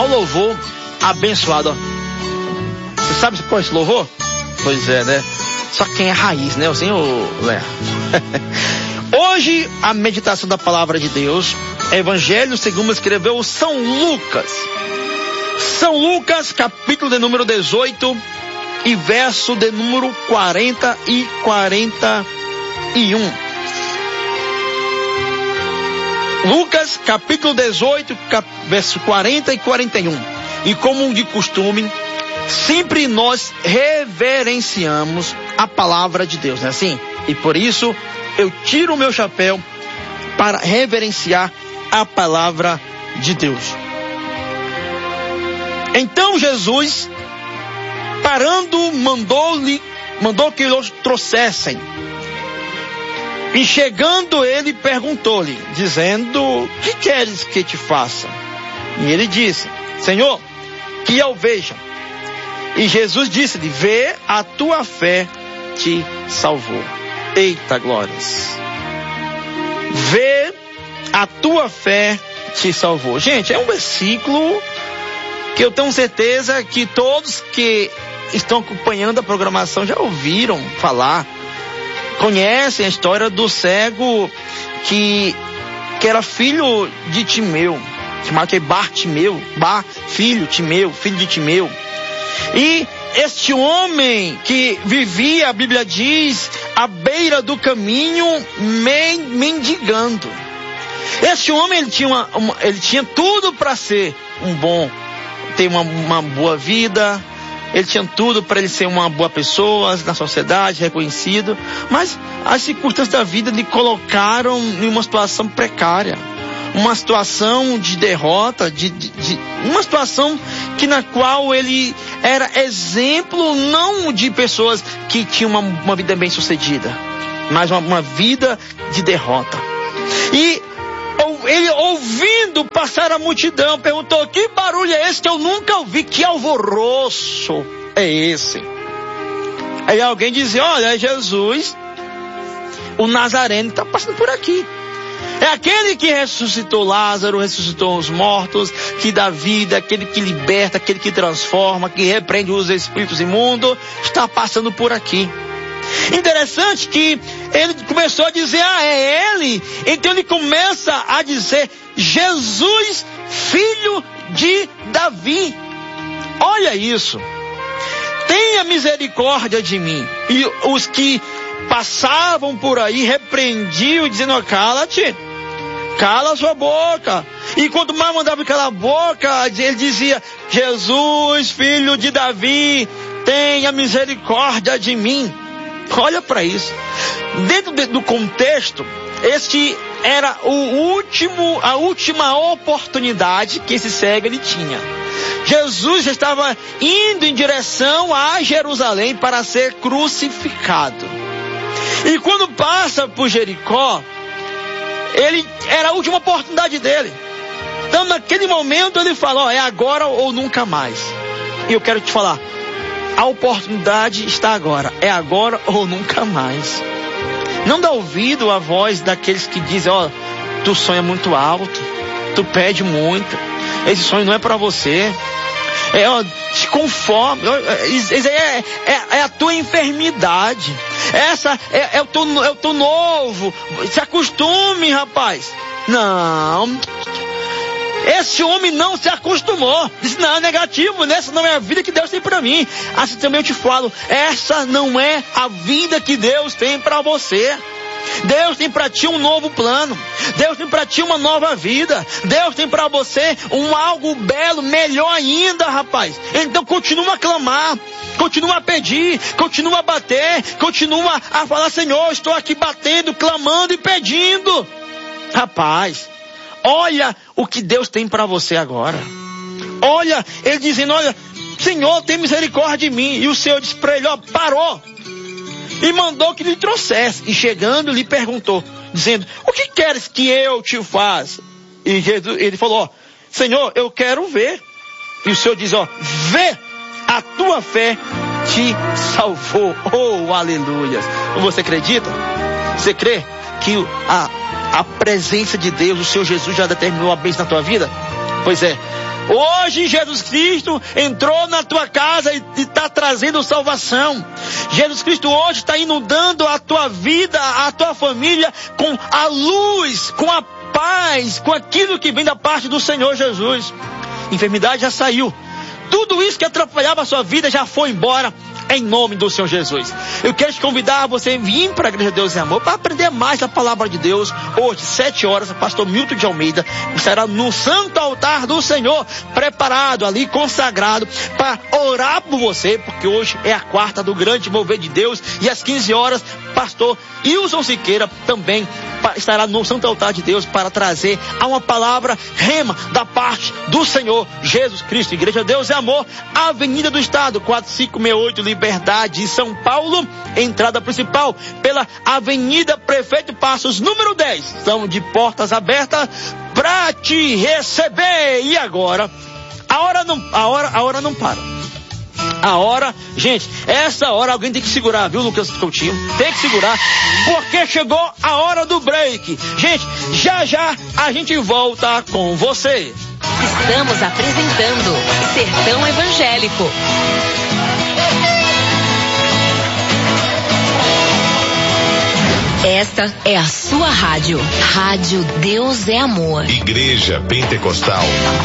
Ao louvor abençoado, ó. Você sabe qual é esse louvor? Pois é, né? Só quem é raiz, né? Assim, Léo. Hoje, a meditação da palavra de Deus, Evangelho segundo escreveu São Lucas. São Lucas, capítulo de número 18 e verso de número 40 e 41. Lucas, capítulo 18, verso 40 e 41. E como de costume, sempre nós reverenciamos a palavra de Deus, não é assim? E por isso, eu tiro o meu chapéu para reverenciar a palavra de Deus. Então Jesus, parando, mandou que os trouxessem. E chegando ele, perguntou-lhe, dizendo, que queres que te faça? E ele disse, Senhor, que eu veja. E Jesus disse-lhe, vê, a tua fé te salvou. Eita glórias. Vê, a tua fé te salvou. Gente, é um versículo que eu tenho certeza que todos que estão acompanhando a programação já ouviram falar. Conhecem a história do cego que era filho de Timeu, chamado Bartimeu, filho de Timeu. E este homem que vivia, a Bíblia diz, à beira do caminho, mendigando. Este homem, ele tinha tudo para ser ter uma boa vida. Ele tinha tudo para ele ser uma boa pessoa na sociedade, reconhecido. Mas as circunstâncias da vida lhe colocaram em uma situação precária. Uma situação de derrota, uma situação na qual ele era exemplo não de pessoas que tinham uma vida bem sucedida, mas uma vida de derrota. E ele, ouvindo passar a multidão, perguntou, que barulho é esse que eu nunca ouvi? Que alvoroço é esse? Aí alguém dizia, olha, é Jesus, o Nazareno, está passando por aqui. É aquele que ressuscitou Lázaro, ressuscitou os mortos, que dá vida, aquele que liberta, aquele que transforma, que repreende os espíritos imundos, está passando por aqui. Interessante que ele começou a dizer, é ele. Então ele começa a dizer, Jesus, filho de Davi. Olha isso. Tenha misericórdia de mim. E os que passavam por aí repreendiam, dizendo, cala-te. Cala a sua boca. E quanto mais mandava calar a boca, ele dizia, Jesus, filho de Davi, tenha misericórdia de mim. Olha para isso. Dentro do contexto, este era a última oportunidade que esse cego ele tinha. Jesus estava indo em direção a Jerusalém para ser crucificado. E quando passa por Jericó, era a última oportunidade dele. Então naquele momento ele fala, é agora ou nunca mais. E eu quero te falar, a oportunidade está agora. É agora ou nunca mais. Não dá ouvido à voz daqueles que dizem, tu sonha muito alto, tu pede muito, esse sonho não é para você. Te conforme, é a tua enfermidade. Essa é o teu novo. Se acostume, rapaz. Não. Esse homem não se acostumou. Disse, não, é negativo, essa não é a vida que Deus tem para mim. Assim também eu te falo, essa não é a vida que Deus tem para você. Deus tem para ti um novo plano. Deus tem para ti uma nova vida. Deus tem para você algo belo, melhor ainda, rapaz. Então continua a clamar, continua a pedir, continua a bater, continua a falar, Senhor, estou aqui batendo, clamando e pedindo. Rapaz, olha o que Deus tem para você agora. Olha, ele dizendo, olha, Senhor, tem misericórdia de mim. E o Senhor disse para ele, parou. E mandou que lhe trouxesse. E chegando, lhe perguntou, dizendo, o que queres que eu te faça? E Jesus, ele falou, Senhor, eu quero ver. E o Senhor diz, vê, a tua fé te salvou. Oh, aleluia. Você acredita? Você crê que a presença de Deus, o Senhor Jesus já determinou a bênção na tua vida? Pois é, Hoje Jesus Cristo entrou na tua casa e está trazendo salvação. Jesus Cristo hoje está inundando a tua vida, a tua família com a luz, com a paz, com aquilo que vem da parte do Senhor Jesus. Enfermidade já saiu. Tudo isso que atrapalhava a sua vida já foi embora. Em nome do Senhor Jesus. Eu quero te convidar a você vir para a Igreja Deus e Amor para aprender mais da palavra de Deus. Hoje, 7 horas, o pastor Milton de Almeida estará no santo altar do Senhor, preparado ali, consagrado, para orar por você, porque hoje é a quarta do grande mover de Deus. E às 15 horas, pastor Wilson Siqueira também estará no santo altar de Deus para trazer uma palavra rema da parte do Senhor Jesus Cristo. Igreja Deus e Amor, Avenida do Estado, 4568, Liberdade, São Paulo, entrada principal pela Avenida Prefeito Passos, número 10. São de portas abertas para te receber. E agora, a hora não para. A hora, gente, essa hora alguém tem que segurar, viu, Lucas Coutinho? Tem que segurar, porque chegou a hora do break. Gente, já a gente volta com você. Estamos apresentando Sertão Evangélico. Esta é a sua rádio. Rádio Deus é Amor. Igreja Pentecostal